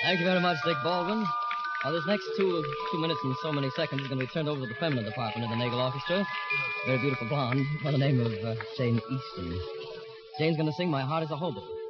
Thank you very much, Dick Baldwin. This next two minutes and so many seconds is going to be turned over to the feminine department of the Nagel Orchestra. Very beautiful blonde by the name of Jane Easton. Jane's going to sing My Heart is a Hobo.